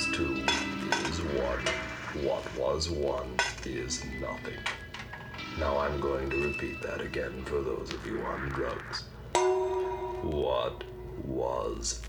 plus 2 is 1. What was 1 is nothing. Now I'm going to repeat that again for those of you on drugs. What was